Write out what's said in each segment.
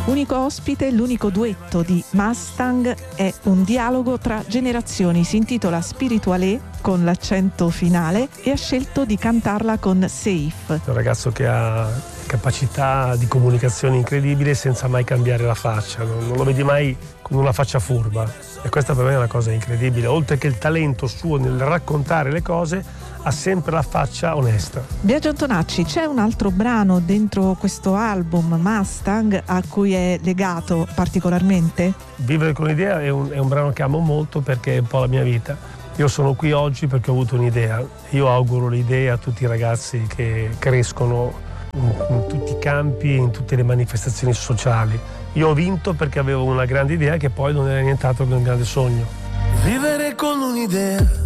Unico ospite, l'unico duetto di Mustang è un dialogo tra generazioni. Si intitola Spiritualé con l'accento finale e ha scelto di cantarla con Seif. È un ragazzo che ha capacità di comunicazione incredibile senza mai cambiare la faccia, non lo vedi mai con una faccia furba, e questa per me è una cosa incredibile. Oltre che il talento suo nel raccontare le cose, ha sempre la faccia onesta. Biagio Antonacci, c'è un altro brano dentro questo album Mustang a cui è legato particolarmente? Vivere con l'idea è un brano che amo molto perché è un po' la mia vita. Io sono qui oggi perché ho avuto un'idea. Io auguro l'idea a tutti i ragazzi che crescono in tutti i campi, in tutte le manifestazioni sociali. Io ho vinto perché avevo una grande idea che poi non era nient'altro che un grande sogno. Vivere con un'idea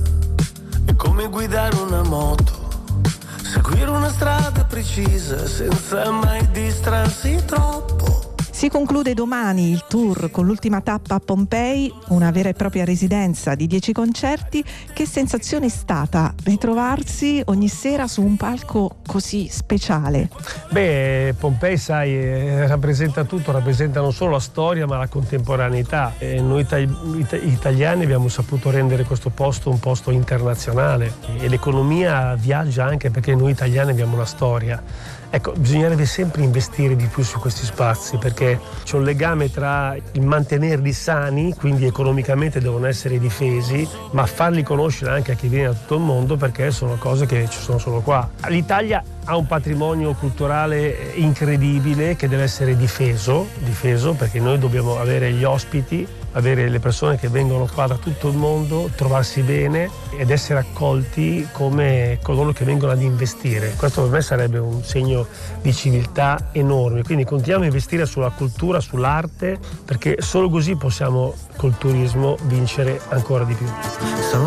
è come guidare una moto, seguire una strada precisa senza mai distrarsi troppo. Si conclude domani il tour con l'ultima tappa a Pompei, una vera e propria residenza di 10 concerti. Che sensazione è stata ritrovarsi ogni sera su un palco così speciale? Beh, Pompei, sai, rappresenta tutto, rappresenta non solo la storia ma la contemporaneità. E noi italiani abbiamo saputo rendere questo posto un posto internazionale e l'economia viaggia anche perché noi italiani abbiamo una storia. Ecco, bisognerebbe sempre investire di più su questi spazi perché c'è un legame tra il mantenerli sani, quindi economicamente devono essere difesi, ma farli conoscere anche a chi viene da tutto il mondo perché sono cose che ci sono solo qua. L'Italia ha un patrimonio culturale incredibile che deve essere difeso perché noi dobbiamo avere gli ospiti, avere le persone che vengono qua da tutto il mondo, trovarsi bene ed essere accolti come coloro che vengono ad investire. Questo per me sarebbe un segno di civiltà enorme, quindi continuiamo a investire sulla cultura, sull'arte, perché solo così possiamo col turismo vincere ancora di più. Sono